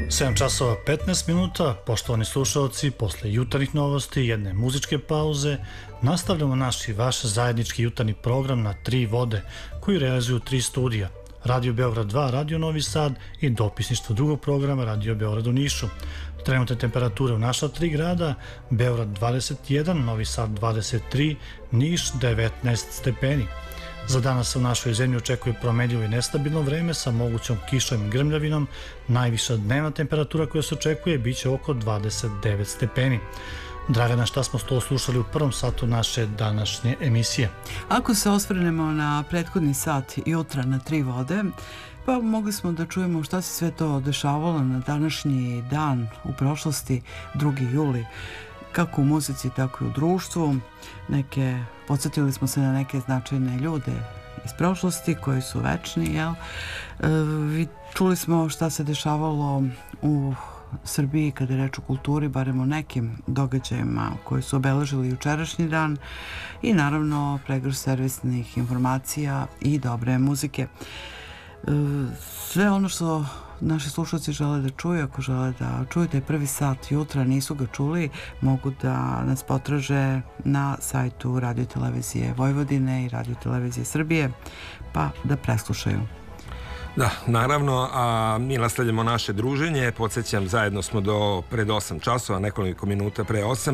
7 časova 15 minuta, poštovani slušalci, posle jutarnjih novosti i jedne muzičke pauze, nastavljamo naš i vaš zajednički jutarnji program na 3 vode, koji realizuju 3 studija. Radio Beograd 2, Radio Novi Sad i dopisništvo drugog programa Radio Beograd u Nišu. Trenutne temperature u naša 3 grada: Beograd 21, Novi Sad 23, Niš 19 stepeni. Za danas se u našoj zemlji očekuje promenljivo i nestabilno vreme sa mogućom kišom i grmljavinom. Najviša dnevna temperatura koja se očekuje biće oko 29 stepeni. Dragana, šta smo to slušali u prvom satu naše današnje emisije? Ako se osvrnemo na prethodni sat jutra na 3 vode, pa mogli smo da čujemo šta se sve to dešavalo na današnji dan u prošlosti, 2. juli, kako u muzici, tako i u društvu. Podsjetili smo se na neke značajne ljude iz prošlosti koji su večni, jel? Čuli smo šta se dešavalo u Srbiji kada je reč o kulturi, barem o nekim događajima koji su obeležili jučerašnji dan, i naravno pregršt servisnih informacija i dobre muzike. Sve ono što naši slušalci žele da čuju, ako žele da čuju taj prvi sat jutra, nisu ga čuli, mogu da nas potraže na sajtu Radio Televizije Vojvodine i Radio Televizije Srbije, pa da preslušaju. Da, naravno, a mi nastavljamo naše druženje. Podsjećam, zajedno smo do pred 8 časova, nekoliko minuta pre 8.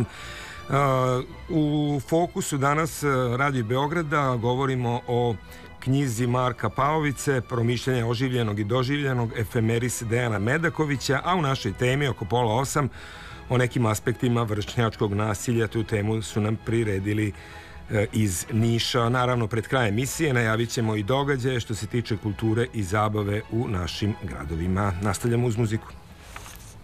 U fokusu danas Radio Beograda govorimo o knjizi Marka Paovice, Promišljanja oživljenog i doživljenog, efemeris Dejana Medakovića, a u našoj temi oko pola 8 o nekim aspektima vršnjačkog nasilja. Tu temu su nam priredili iz Niša. Naravno, pred krajem emisije najavit ćemo i događaje što se tiče kulture i zabave u našim gradovima. Nastavljamo uz muziku.